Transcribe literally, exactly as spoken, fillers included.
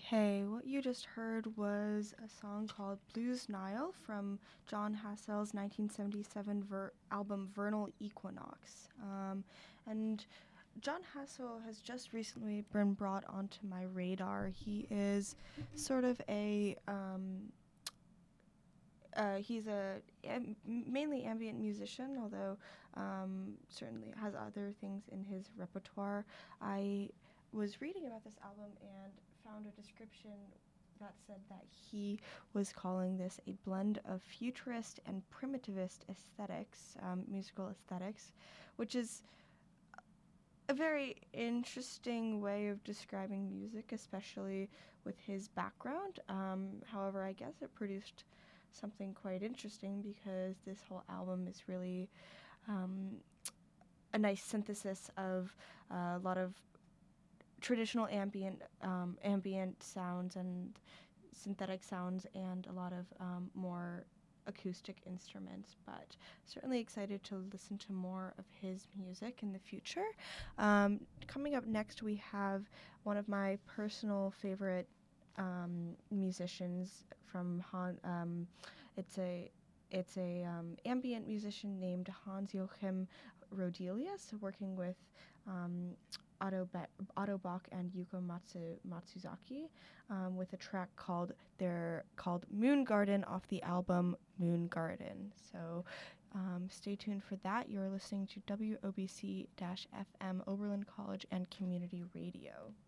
Hey, what you just heard was a song called Blues Nile from John Hassell's nineteen seventy-seven ver- album Vernal Equinox. Um, and John Hassell has just recently been brought onto my radar. He is sort of a um, uh, he's a am- mainly ambient musician, although um, certainly has other things in his repertoire. I was reading about this album and found a description that said that he was calling this a blend of futurist and primitivist aesthetics, um, musical aesthetics, which is a very interesting way of describing music, especially with his background. Um, however, I guess it produced something quite interesting because this whole album is really um, a nice synthesis of uh, a lot of traditional ambient um, ambient sounds and synthetic sounds and a lot of um, more acoustic instruments, but certainly excited to listen to more of his music in the future. Um, coming up next, we have one of my personal favorite um, musicians from Han. Um, it's a it's a um, ambient musician named Hans Joachim Rodelius, working with um, Otto, Be- Otto Bach and Yuko Matsu- Matsuzaki, um, with a track called they're called Moon Garden off the album Moon Garden. So um, stay tuned for that. You're listening to W O B C F M Oberlin College and Community Radio.